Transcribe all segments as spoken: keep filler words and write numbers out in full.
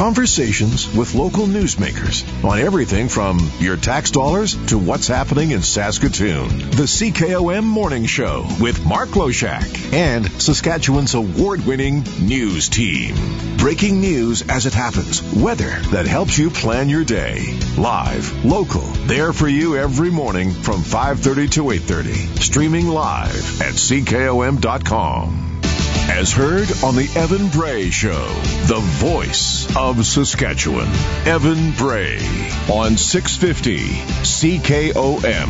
Conversations with local newsmakers on everything from your tax dollars to what's happening in Saskatoon. The C K O M Morning Show with Mark Loshak and Saskatchewan's award-winning news team. Breaking news as it happens. Weather that helps you plan your day. Live, local, there for you every morning from five thirty to eight thirty. Streaming live at C K O M dot com. As heard on the Evan Bray Show, the voice of Saskatchewan. Evan Bray on six fifty C K O M.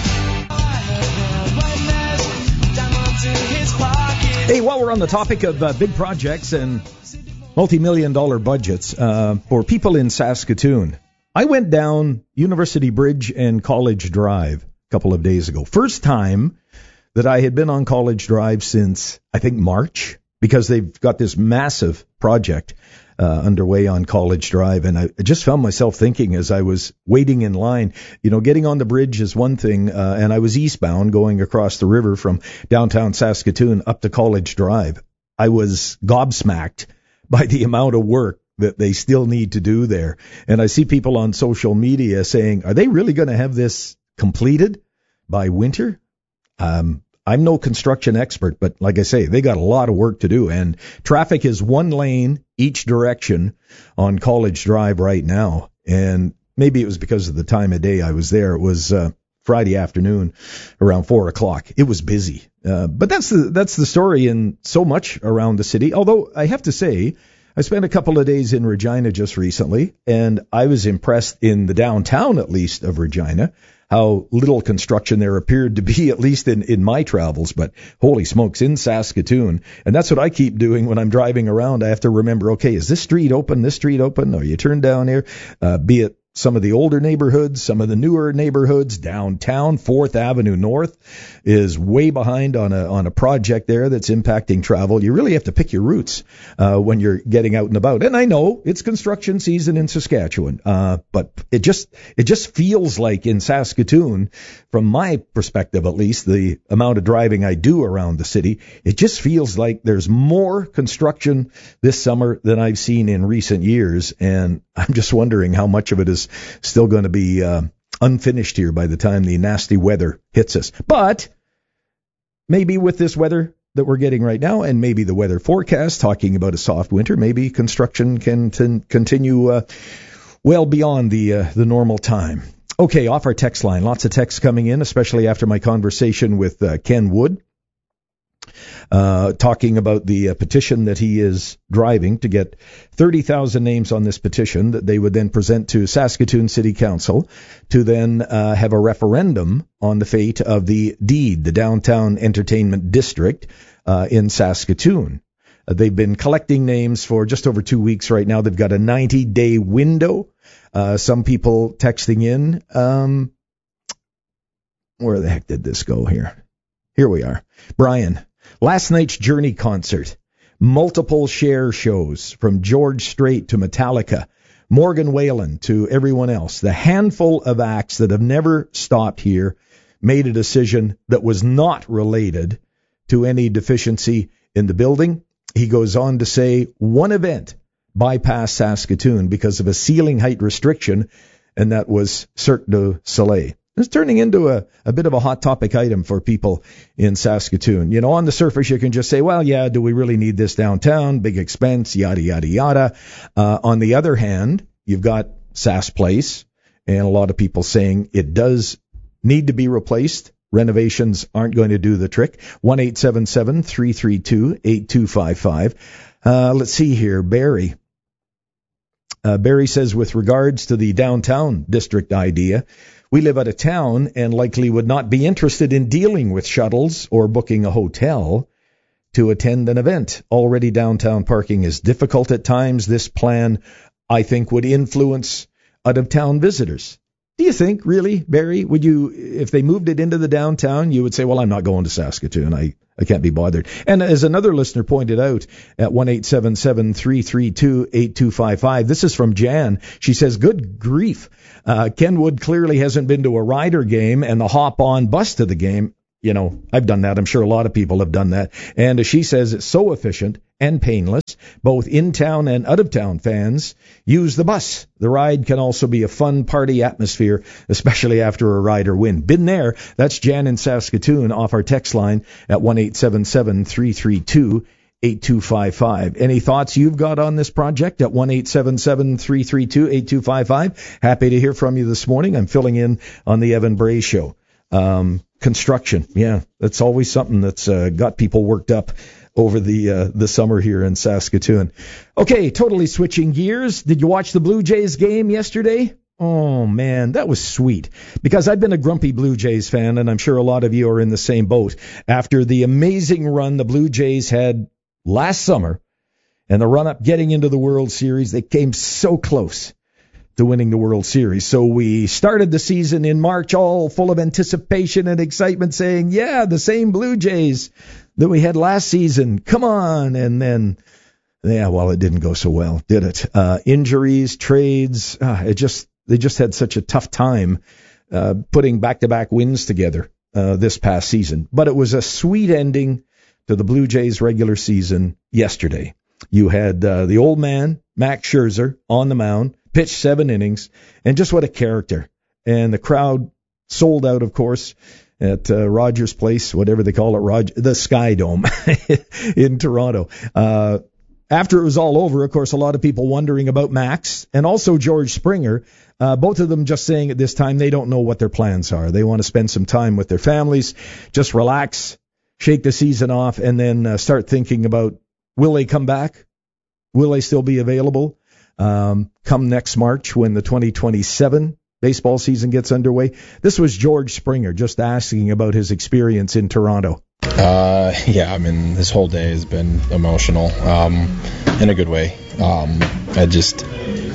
Hey, while we're on the topic of uh, big projects and multi-million dollar budgets uh, for people in Saskatoon, I went down University Bridge and College Drive a couple of days ago. First time that I had been on College Drive since, I think, March, because they've got this massive project uh, underway on College Drive. And I just found myself thinking as I was waiting in line, you know, getting on the bridge is one thing, uh, and I was eastbound going across the river from downtown Saskatoon up to College Drive. I was gobsmacked by the amount of work that they still need to do there. And I see people on social media saying, are they really going to have this completed by winter? Um, I'm no construction expert, but like I say, they got a lot of work to do, and traffic is one lane each direction on College Drive right now. And maybe it was because of the time of day I was there. It was uh, Friday afternoon around four o'clock. It was busy. Uh, but that's the, that's the story in so much around the city. Although I have to say, I spent a couple of days in Regina just recently, and I was impressed in the downtown, at least, of Regina, how little construction there appeared to be, at least in, in my travels. But holy smokes, in Saskatoon. And that's what I keep doing when I'm driving around. I have to remember, okay, is this street open, this street open? Or you turn down here, uh, be it some of the older neighborhoods, some of the newer neighborhoods, downtown, Fourth Avenue North is way behind on a on a project there that's impacting travel. You really have to pick your routes uh, when you're getting out and about. And I know it's construction season in Saskatchewan, uh, but it just it just feels like in Saskatoon, from my perspective at least, the amount of driving I do around the city, it just feels like there's more construction this summer than I've seen in recent years. And I'm just wondering how much of it is still going to be uh, unfinished here by the time the nasty weather hits us. But maybe with this weather that we're getting right now, and maybe the weather forecast talking about a soft winter, maybe construction can t- continue uh, well beyond the uh, the normal time. Okay, off our text line, lots of texts coming in, especially after my conversation with uh, Ken Wood. Uh, talking about the uh, petition that he is driving to get thirty thousand names on this petition that they would then present to Saskatoon City Council to then uh, have a referendum on the fate of the deed, the Downtown Entertainment District uh, in Saskatoon. Uh, they've been collecting names for just over two weeks right now. They've got a ninety-day window. Uh, some people texting in. Um, where the heck did this go here? Here we are. Brian. Last night's Journey concert, multiple Cher shows from George Strait to Metallica, Morgan Wallen to everyone else. The handful of acts that have never stopped here made a decision that was not related to any deficiency in the building. He goes on to say one event bypassed Saskatoon because of a ceiling height restriction, and that was Cirque du Soleil. It's turning into a, a bit of a hot topic item for people in Saskatoon. You know, on the surface, you can just say, well, yeah, do we really need this downtown? Big expense, yada, yada, yada. Uh, on the other hand, you've got Sass Place, and a lot of people saying it does need to be replaced. Renovations aren't going to do the trick. one eight seven seven, three three two, eight two five five. Uh, let's see here. Barry. Uh, Barry says, with regards to the downtown district idea, we live out of town and likely would not be interested in dealing with shuttles or booking a hotel to attend an event. Already downtown parking is difficult at times. This plan, I think, would influence out-of-town visitors. Do you think, really, Barry, would you, if they moved it into the downtown, you would say, well, I'm not going to Saskatoon. I, I can't be bothered. And as another listener pointed out at one eight seven seven, three three two, eight two five five, this is from Jan. She says, good grief. Uh, Ken Wood clearly hasn't been to a Rider game, and the hop-on bus to the game You know, I've done that. I'm sure a lot of people have done that. And as she says, it's so efficient and painless. Both in-town and out-of-town fans use the bus. The ride can also be a fun party atmosphere, especially after a ride or win. Been there. That's Jan in Saskatoon off our text line at one eight seven seven, three three two, eight two five five. Any thoughts you've got on this project at one eight seven seven, three three two, eight two five five? Happy to hear from you this morning. I'm filling in on the Evan Bray Show. Um, construction, yeah, that's always something that's uh, got people worked up over the uh, the summer here in Saskatoon. Okay, totally switching gears. Did you watch the Blue Jays game yesterday? Oh, man, that was sweet. Because I've been a grumpy Blue Jays fan, and I'm sure a lot of you are in the same boat. After the amazing run the Blue Jays had last summer and the run-up getting into the World Series, they came so close to winning the World Series. So we started the season in March all full of anticipation and excitement, saying, yeah, the same Blue Jays that we had last season. Come on. And then, yeah, well, it didn't go so well, did it? Uh, injuries, trades, uh, it just they just had such a tough time uh, putting back-to-back wins together uh, this past season. But it was a sweet ending to the Blue Jays regular season yesterday. You had uh, the old man, Max Scherzer, on the mound, pitched seven innings, and just what a character. And the crowd sold out, of course, at uh, Rogers Place, whatever they call it, Rog- the Sky Dome in Toronto. Uh, after it was all over, of course, a lot of people wondering about Max and also George Springer, uh, both of them just saying at this time they don't know what their plans are. They want to spend some time with their families, just relax, shake the season off, and then uh, start thinking about, will they come back? Will they still be available? Um, come next March when the twenty twenty-seven baseball season gets underway. This was George Springer just asking about his experience in Toronto. Uh, yeah, I mean, this whole day has been emotional, um, in a good way. Um, I just,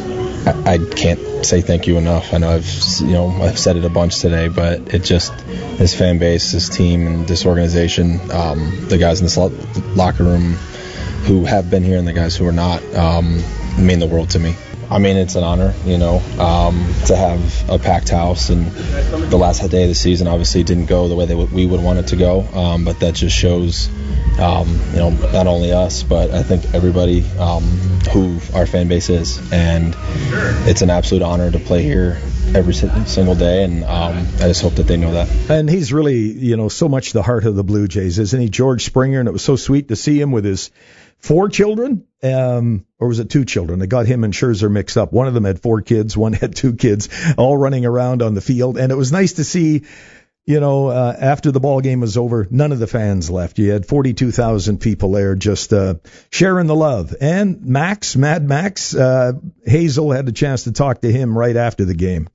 I, I can't say thank you enough. I know I've, you know, I've said it a bunch today, but it just, this fan base, this team, and this organization, um, the guys in this lo- locker room who have been here and the guys who are not, um, mean the world to me. I mean, it's an honor, you know, um, to have a packed house, and the last day of the season obviously didn't go the way that we would want it to go, um, but that just shows, um, you know, not only us, but I think everybody um, who our fan base is, and it's an absolute honor to play here every single day, and um, I just hope that they know that. And he's really, you know, so much the heart of the Blue Jays, isn't he, George Springer? And it was so sweet to see him with his four children, um, or was it two children? They got him and Scherzer mixed up. One of them had four kids, one had two kids, all running around on the field. And it was nice to see, you know, uh, after the ball game was over, none of the fans left. You had forty-two thousand people there just uh, sharing the love. And Max, Mad Max, uh, Hazel had a chance to talk to him right after the game.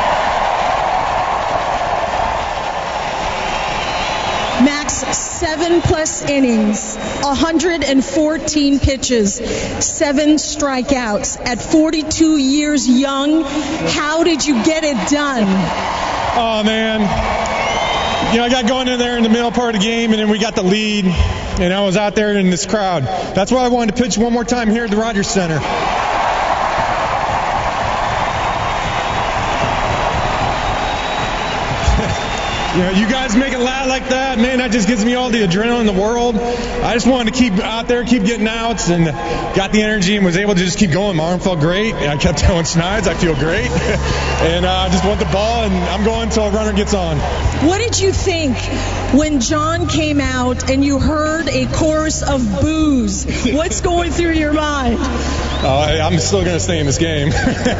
Seven plus innings, one hundred fourteen pitches, seven strikeouts. At forty-two years young, how did you get it done? Oh, man. You know, I got going in there in the middle part of the game, and then we got the lead, and I was out there in this crowd. That's why I wanted to pitch one more time here at the Rogers Center. You know, you guys make it loud like that, man, that just gives me all the adrenaline in the world. I just wanted to keep out there, keep getting outs, and got the energy and was able to just keep going. My arm felt great. I kept telling Snides I feel great. and I uh, just want the ball, and I'm going until a runner gets on. What did you think when John came out and you heard a chorus of boos? What's going through your mind? Uh, I'm still going to stay in this game.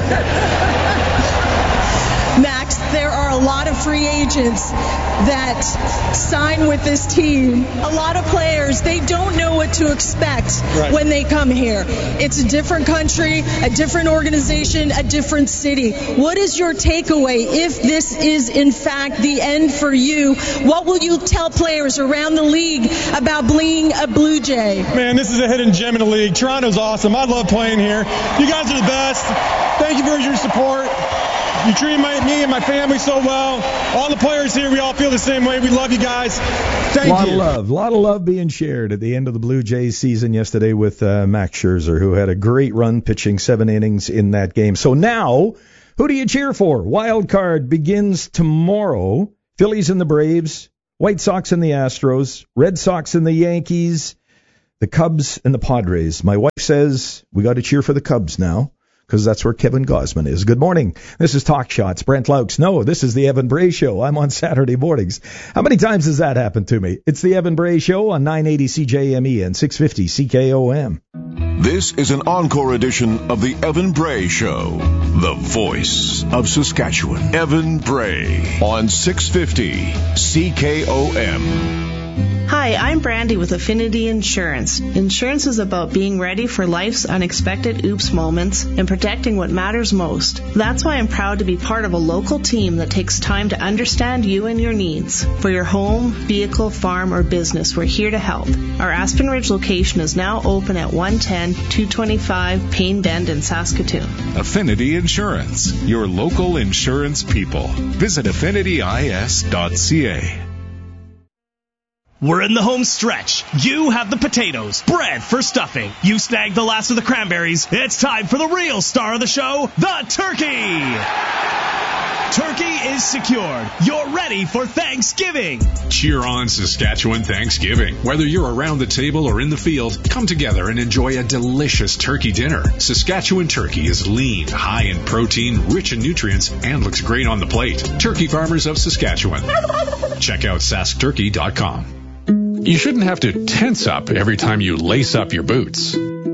Max, there are a lot of free agents that sign with this team. A lot of players, they don't know what to expect right. when they come here. It's a different country, a different organization, a different city. What is your takeaway if this is, in fact, the end for you? What will you tell players around the league about being a Blue Jay? Man, this is a hidden gem in the league. Toronto's awesome. I love playing here. You guys are the best. Thank you for your support. You treat my, me and my family so well. All the players here, we all feel the same way. We love you guys. Thank you. A lot of love. A lot of love being shared at the end of the Blue Jays season yesterday with uh, Max Scherzer, who had a great run pitching seven innings in that game. So now, who do you cheer for? Wild card begins tomorrow. Phillies and the Braves. White Sox and the Astros, Red Sox and the Yankees, the Cubs and the Padres. My wife says we got to cheer for the Cubs now, because that's where Kevin Gosman is. Good morning. This is Talk Shots. Brent Laux. No, this is the Evan Bray Show. I'm on Saturday mornings. How many times has that happened to me? It's the Evan Bray Show on nine eighty C J M E and six fifty C K O M. This is an encore edition of the Evan Bray Show, the voice of Saskatchewan. Evan Bray on six fifty C K O M. Hi, I'm Brandy with Affinity Insurance. Insurance is about being ready for life's unexpected oops moments and protecting what matters most. That's why I'm proud to be part of a local team that takes time to understand you and your needs. For your home, vehicle, farm, or business, we're here to help. Our Aspen Ridge location is now open at one ten two twenty-five Payne Bend in Saskatoon. Affinity Insurance, your local insurance people. Visit affinity I S dot C A. We're in the home stretch. You have the potatoes, bread for stuffing. You snagged the last of the cranberries. It's time for the real star of the show, the turkey. Turkey is secured. You're ready for Thanksgiving. Cheer on Saskatchewan Thanksgiving. Whether you're around the table or in the field, come together and enjoy a delicious turkey dinner. Saskatchewan turkey is lean, high in protein, rich in nutrients, and looks great on the plate. Turkey Farmers of Saskatchewan. Check out sask turkey dot com. You shouldn't have to tense up every time you lace up your boots.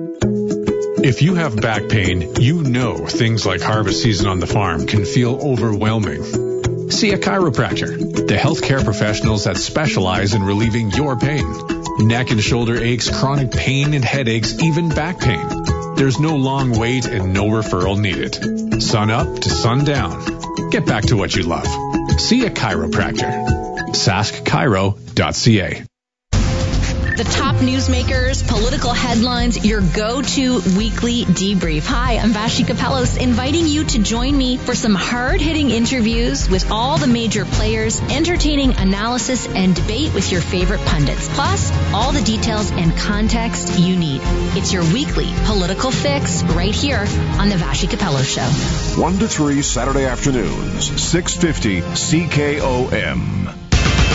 If you have back pain, you know things like harvest season on the farm can feel overwhelming. See a chiropractor, the healthcare professionals that specialize in relieving your pain. Neck and shoulder aches, chronic pain and headaches, even back pain. There's no long wait and no referral needed. Sun up to sundown. Get back to what you love. See a chiropractor. sask chiro dot C A. The top newsmakers, political headlines, your go-to weekly debrief. Hi, I'm Vashi Kapelos, inviting you to join me for some hard-hitting interviews with all the major players, entertaining analysis and debate with your favorite pundits, plus all the details and context you need. It's your weekly political fix right here on the Vashi Kapelos Show. one to three Saturday afternoons, six fifty C K O M.